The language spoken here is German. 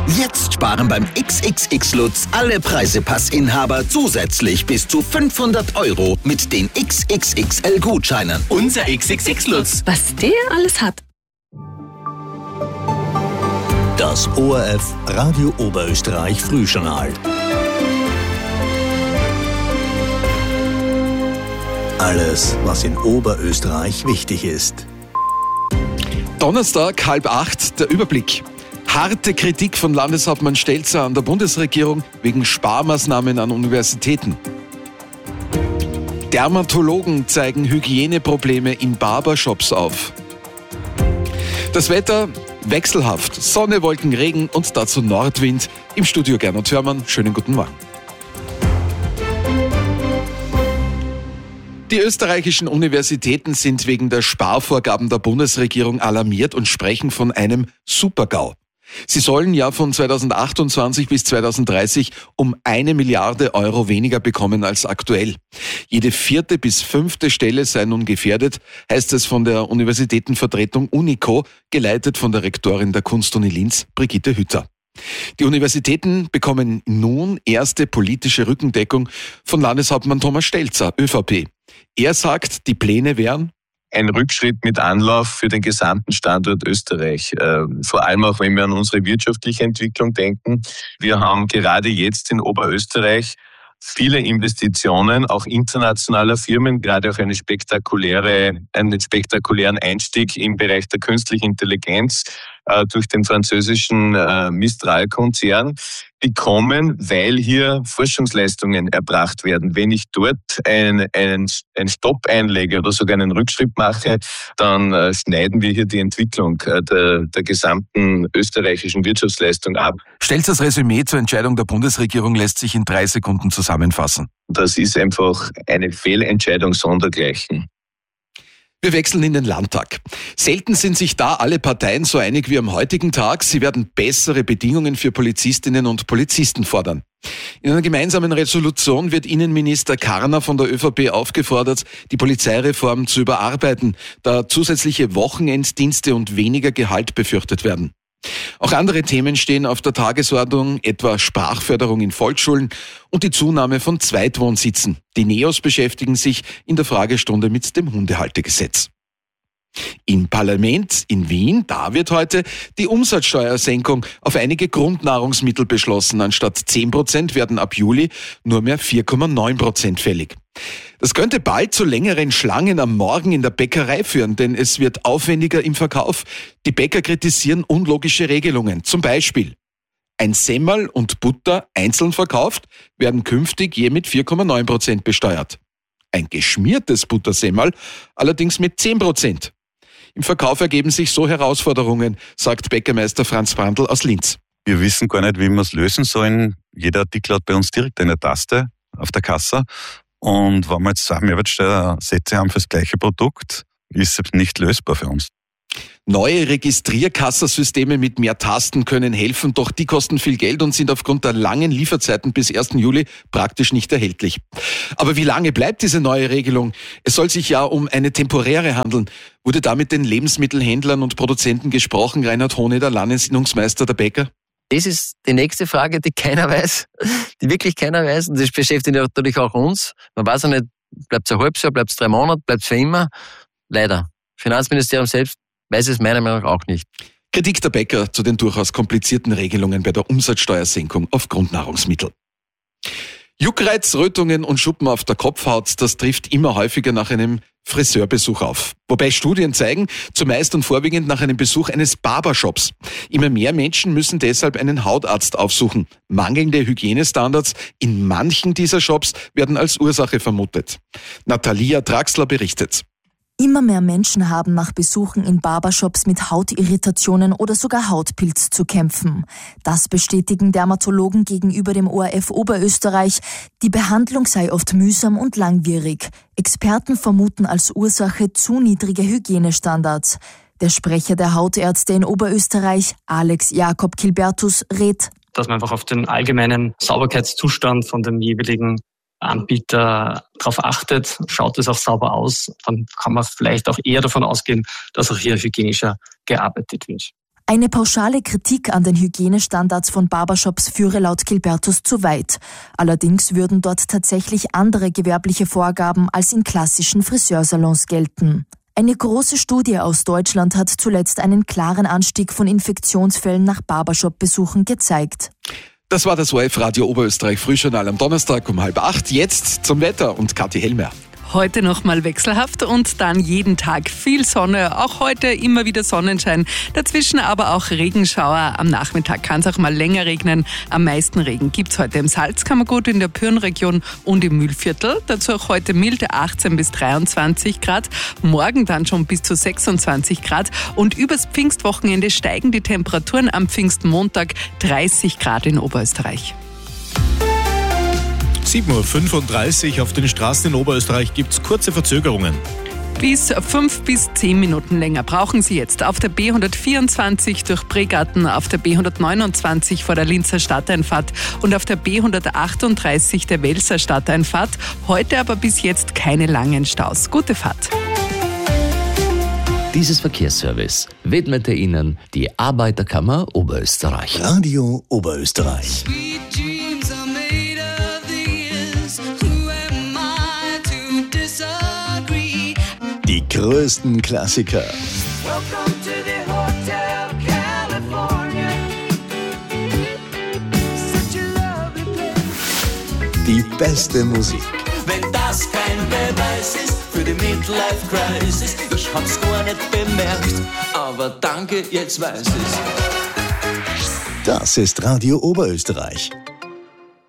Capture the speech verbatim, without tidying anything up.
Jetzt sparen beim X X X Lutz alle Preisepassinhaber zusätzlich bis zu fünfhundert Euro mit den X X X L-Gutscheinen. Unser X X X Lutz. Was der alles hat. Das O R F Radio Oberösterreich Frühjournal. Alles, was in Oberösterreich wichtig ist. Donnerstag, halb acht, der Überblick. Harte Kritik von Landeshauptmann Stelzer an der Bundesregierung wegen Sparmaßnahmen an Universitäten. Dermatologen zeigen Hygieneprobleme in Barbershops auf. Das Wetter wechselhaft. Sonne, Wolken, Regen und dazu Nordwind. Im Studio Gernot Hörmann. Schönen guten Morgen. Die österreichischen Universitäten sind wegen der Sparvorgaben der Bundesregierung alarmiert und sprechen von einem Super-GAU. Sie sollen ja von zweitausendachtundzwanzig bis zweitausenddreißig um eine Milliarde Euro weniger bekommen als aktuell. Jede vierte bis fünfte Stelle sei nun gefährdet, heißt es von der Universitätenvertretung UNICO, geleitet von der Rektorin der Kunstuni Linz, Brigitte Hütter. Die Universitäten bekommen nun erste politische Rückendeckung von Landeshauptmann Thomas Stelzer, ÖVP. Er sagt, die Pläne wären ein Rückschritt mit Anlauf für den gesamten Standort Österreich. Vor allem auch, wenn wir an unsere wirtschaftliche Entwicklung denken. Wir haben gerade jetzt in Oberösterreich viele Investitionen, auch internationaler Firmen, gerade auch eine spektakuläre, einen spektakulären Einstieg im Bereich der künstlichen Intelligenz äh, durch den französischen äh, Mistral-Konzern. Die kommen, weil hier Forschungsleistungen erbracht werden. Wenn ich dort einen, einen, einen Stopp einlege oder sogar einen Rückschritt mache, dann äh, schneiden wir hier die Entwicklung äh, der, der gesamten österreichischen Wirtschaftsleistung ab. Stelzers Resümee zur Entscheidung der Bundesregierung lässt sich in drei Sekunden zusammenfassen. Das ist einfach eine Fehlentscheidung sondergleichen. Wir wechseln in den Landtag. Selten sind sich da alle Parteien so einig wie am heutigen Tag. Sie werden bessere Bedingungen für Polizistinnen und Polizisten fordern. In einer gemeinsamen Resolution wird Innenminister Karner von der ÖVP aufgefordert, die Polizeireform zu überarbeiten, da zusätzliche Wochenenddienste und weniger Gehalt befürchtet werden. Auch andere Themen stehen auf der Tagesordnung, etwa Sprachförderung in Volksschulen und die Zunahme von Zweitwohnsitzen. Die Neos beschäftigen sich in der Fragestunde mit dem Hundehaltergesetz. Im Parlament in Wien, da wird heute die Umsatzsteuersenkung auf einige Grundnahrungsmittel beschlossen. Anstatt zehn Prozent werden ab Juli nur mehr vier Komma neun Prozent fällig. Das könnte bald zu längeren Schlangen am Morgen in der Bäckerei führen, denn es wird aufwendiger im Verkauf. Die Bäcker kritisieren unlogische Regelungen. Zum Beispiel: ein Semmerl und Butter einzeln verkauft, werden künftig je mit vier Komma neun Prozent besteuert. Ein geschmiertes Buttersemmerl allerdings mit zehn Prozent. Im Verkauf ergeben sich so Herausforderungen, sagt Bäckermeister Franz Brandl aus Linz. Wir wissen gar nicht, wie wir es lösen sollen. Jeder Artikel hat bei uns direkt eine Taste auf der Kasse. Und wenn wir jetzt zwei Mehrwertsteuersätze haben für das gleiche Produkt, ist es nicht lösbar für uns. Neue Registrierkassasysteme mit mehr Tasten können helfen, doch die kosten viel Geld und sind aufgrund der langen Lieferzeiten bis ersten Juli praktisch nicht erhältlich. Aber wie lange bleibt diese neue Regelung? Es soll sich ja um eine temporäre handeln. Wurde da mit den Lebensmittelhändlern und Produzenten gesprochen? Reinhard Hohne, der Landesinnungsmeister der Bäcker? Das ist die nächste Frage, die keiner weiß, die wirklich keiner weiß. Und das beschäftigt natürlich auch uns. Man weiß ja nicht, bleibt es ein halbes Jahr, bleibt es drei Monate, bleibt es für immer? Leider. Finanzministerium selbst weiß es meiner Meinung nach auch nicht. Kritik der Bäcker zu den durchaus komplizierten Regelungen bei der Umsatzsteuersenkung auf Grundnahrungsmittel. Juckreiz, Rötungen und Schuppen auf der Kopfhaut, das trifft immer häufiger nach einem Friseurbesuch auf. Wobei Studien zeigen, zumeist und vorwiegend nach einem Besuch eines Barbershops. Immer mehr Menschen müssen deshalb einen Hautarzt aufsuchen. Mangelnde Hygienestandards in manchen dieser Shops werden als Ursache vermutet. Natalia Draxler berichtet. Immer mehr Menschen haben nach Besuchen in Barbershops mit Hautirritationen oder sogar Hautpilz zu kämpfen. Das bestätigen Dermatologen gegenüber dem O R F Oberösterreich. Die Behandlung sei oft mühsam und langwierig. Experten vermuten als Ursache zu niedrige Hygienestandards. Der Sprecher der Hautärzte in Oberösterreich, Alex Jakob Kilbertus, rät, dass man einfach auf den allgemeinen Sauberkeitszustand von dem jeweiligen Anbieter darauf achtet, schaut es auch sauber aus, dann kann man vielleicht auch eher davon ausgehen, dass auch hier hygienischer gearbeitet wird. Eine pauschale Kritik an den Hygienestandards von Barbershops führe laut Gilbertus zu weit. Allerdings würden dort tatsächlich andere gewerbliche Vorgaben als in klassischen Friseursalons gelten. Eine große Studie aus Deutschland hat zuletzt einen klaren Anstieg von Infektionsfällen nach Barbershop-Besuchen gezeigt. Das war das O R F Radio Oberösterreich Frühjournal am Donnerstag um halb acht. Jetzt zum Wetter und Kathi Hellmer. Heute nochmal wechselhaft und dann jeden Tag viel Sonne. Auch heute immer wieder Sonnenschein. Dazwischen aber auch Regenschauer. Am Nachmittag kann es auch mal länger regnen. Am meisten Regen gibt es heute im Salzkammergut, in der Pyrenregion und im Mühlviertel. Dazu auch heute milde achtzehn bis dreiundzwanzig Grad. Morgen dann schon bis zu sechsundzwanzig Grad. Und übers Pfingstwochenende steigen die Temperaturen am Pfingstmontag dreißig Grad in Oberösterreich. sieben Uhr fünfunddreißig auf den Straßen in Oberösterreich gibt es kurze Verzögerungen. Bis fünf bis zehn Minuten länger brauchen Sie jetzt auf der B hundertvierundzwanzig durch Pregarten, auf der B hundertneunundzwanzig vor der Linzer Stadteinfahrt und auf der B hundertachtunddreißig der Welser Stadteinfahrt. Heute aber bis jetzt keine langen Staus. Gute Fahrt. Dieses Verkehrsservice widmete Ihnen die Arbeiterkammer Oberösterreich. Radio Oberösterreich. Die größten Klassiker. Die beste Musik. Wenn das kein Beweis ist für die Midlife-Crisis, ich hab's gar nicht bemerkt, aber danke, jetzt weiß ich's. Das ist Radio Oberösterreich.